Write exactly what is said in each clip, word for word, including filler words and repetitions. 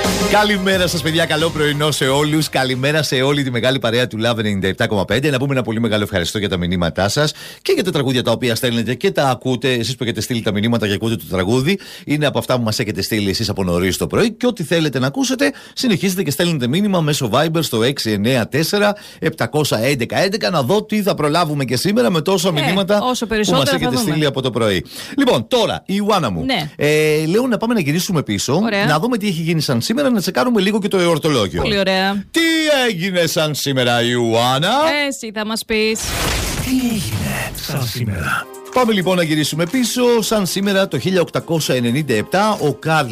Καλημέρα σας, παιδιά. Καλό πρωινό σε όλους. Καλημέρα σε όλη τη μεγάλη παρέα του Love ενενήντα επτά κόμμα πέντε. Να πούμε ένα πολύ μεγάλο ευχαριστώ για τα μηνύματά σας και για τα τραγούδια τα οποία στέλνετε και τα ακούτε. Εσείς που έχετε στείλει τα μηνύματα και ακούτε το τραγούδι, είναι από αυτά που μας έχετε στείλει εσείς από νωρίς το πρωί. Και ό,τι θέλετε να ακούσετε, συνεχίζετε και στέλνετε μήνυμα μέσω Viber στο έξι εννιά τέσσερα επτά ένα ένα έντεκα. Να δω τι θα προλάβουμε και σήμερα με τόσα ε, μηνύματα που μας έχετε στείλει από το πρωί. Λοιπόν, τώρα η Ιωάννα μου. Ναι. Ε, λέω να πάμε να γυρίσουμε πίσω, ωραία, να δούμε τι έχει γίνει σαν σήμερα, να τσεκάρουμε λίγο και το εορτολόγιο. Πολύ ωραία. Τι έγινε σαν σήμερα, Ιωάννα? Εσύ θα μας πεις. Τι έγινε σαν σήμερα? Πάμε λοιπόν να γυρίσουμε πίσω. Σαν σήμερα το χίλια οκτακόσια ενενήντα επτά ο Καρλ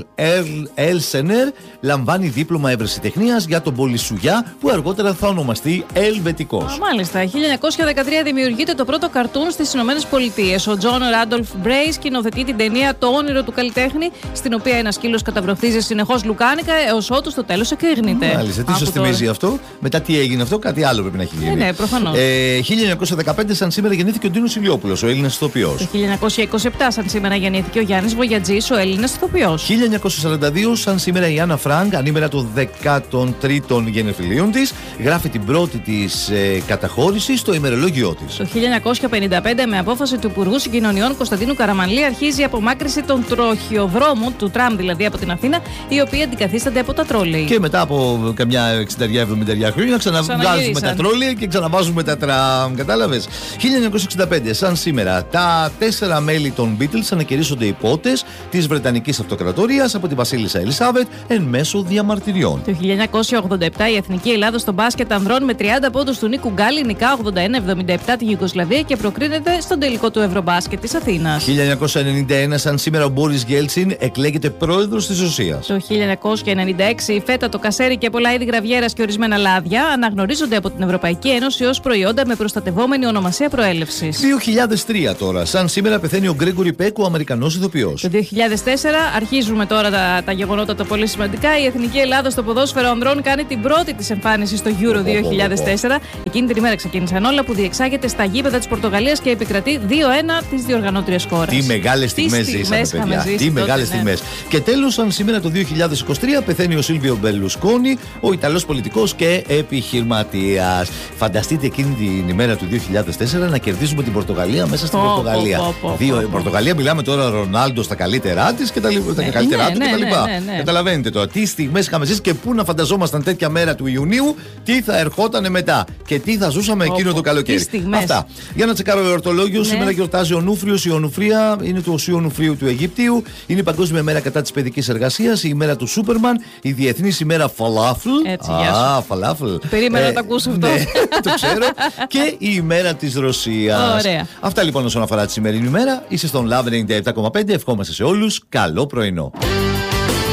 Έλσενερ λαμβάνει δίπλωμα ευρεσιτεχνίας για τον πολυσουγιά που αργότερα θα ονομαστεί Ελβετικός. Μάλιστα. χίλια εννιακόσια δεκατρία δημιουργείται το πρώτο καρτούν στις Ηνωμένες Πολιτείες. Ο Τζον Ράντολφ Μπρέι σκηνοθετεί την ταινία Το όνειρο του καλλιτέχνη, στην οποία ένα σκύλος καταβροχθίζει συνεχώς λουκάνικα έως ότου στο τέλος εκρήγνεται. Μάλιστα. Τι σας θυμίζει αυτό? Μετά τι έγινε αυτό? Κάτι άλλο πρέπει να έχει γίνει. Ε, ναι, προφανώς. Ε, χίλια εννιακόσια δεκαπέντε σαν σήμερα γεννήθηκε ο Ντίνος Ηλιόπουλος, ο Έλληνας ηθοποιός. Το χίλια εννιακόσια είκοσι επτά σαν σήμερα γεννήθηκε ο Γιάννης Βογιατζής, ο Έλληνας ηθοποιός. χίλια εννιακόσια σαράντα δύο σαν σήμερα η Άννα Φρανκ, ανήμερα των δεκατρείς γενεθλίων της, γράφει την πρώτη της ε, καταχώρηση στο ημερολόγιό της. Το χίλια εννιακόσια πενήντα πέντε, με απόφαση του Υπουργού Συγκοινωνιών Κωνσταντίνου Καραμανλή, αρχίζει η απομάκρυνση των τροχιοδρόμων, του τραμ δηλαδή, από την Αθήνα, οι οποίοι αντικαθίστανται από τα τρόλεϊ. Και μετά από καμιά εξήντα εβδομήντα χρόνια ξαναβγάζουμε τα τρόλεϊ και ξαναβάζουμε τα τραμ. Κατάλαβες? χίλια εννιακόσια εξήντα πέντε σαν σήμερα τα τέσσερα μέλη των Beatles ανακηρύσσονται υπότες της Βρετανικής Αυτοκρατορίας από τη Βασίλισσα Ελισάβετ εν μέσω διαμαρτυριών. Το χίλια εννιακόσια ογδόντα επτά η Εθνική Ελλάδα στο μπάσκετ ανδρών με τριάντα πόντους του Νίκου Γκάλη νικά ογδόντα ένα εβδομήντα επτά τη Ιουγκοσλαβία και προκρίνεται στον τελικό του Ευρωμπάσκετ της Αθήνας. χίλια εννιακόσια ενενήντα ένα σαν σήμερα ο Μπόρις Γκέλτσιν εκλέγεται πρόεδρος της Ρωσίας. Το χίλια εννιακόσια ενενήντα έξι η φέτα, το κασέρι και πολλά είδη γραβιέρας και ορισμένα λάδια αναγνωρίζονται από την Ευρωπαϊκή Ένωση ως προϊόντα με προστατευόμενη ονομασία προέλευσης. δύο χιλιάδες τρία τώρα. Σαν σήμερα πεθαίνει ο Γκρέγκορι Πέκ, ο Αμερικανός ηθοποιός. Το δύο χιλιάδες τέσσερα αρχίζουμε τώρα τα, τα γεγονότα τα πολύ σημαντικά. Η Εθνική Ελλάδα στο ποδόσφαιρο ανδρών κάνει την πρώτη της εμφάνιση στο Euro δύο χιλιάδες τέσσερα. Εκείνη την ημέρα ξεκίνησαν όλα, που διεξάγεται στα γήπεδα της Πορτογαλίας και επικρατεί δύο ένα της διοργανώτριας χώρας. Τι μεγάλες στιγμές ζήσαμε, παιδιά. Τι μεγάλες στιγμές. Ναι. Και τέλος, σαν σήμερα το δύο χιλιάδες είκοσι τρία πεθαίνει ο Σίλβιο Μπερλουσκόνι, ο Ιταλός πολιτικός και επιχειρηματίας. Φανταστείτε εκείνη την ημέρα του δύο χιλιάδες τέσσερα να κερδίσουμε την Πορτογαλία μέσα στην oh, Πορτογαλία. Oh, oh, oh, Δύο, oh, oh. Πορτογαλία, μιλάμε τώρα Ρονάλντο στα καλύτερά της και τα, τα καλύτερά του ναι, κτλ. Ναι, ναι, ναι. Καταλαβαίνετε τώρα τι στιγμές είχαμε ζήσει και πού να φανταζόμασταν τέτοια μέρα του Ιουνίου, τι θα ερχόταν μετά και τι θα ζούσαμε εκείνο oh, το καλοκαίρι. Αυτά. Για να τσεκάρω το εορτολόγιο, ναι. Σήμερα γιορτάζει ο Νούφριος, η Ονουφρία, είναι το οσίο Νουφρίου του Αιγυπτίου, είναι η Παγκόσμια Μέρα κατά της παιδικής εργασίας, η ημέρα του Σούπερμαν, η Διεθνής ημέρα Φαλάφλ. Έτσι, ah, φαλάφλ. Περίμενα ε, να το ακούσω αυτό. Ναι, το ξέρω. Και η ημέρα της Ρωσίας. Ωραία. Αυτά λοιπόν όσον αφορά τη σημερινή ημέρα. Είστε στον Love ενενήντα επτά κόμμα πέντε. Ευχόμαστε σε όλους καλό πρωινό.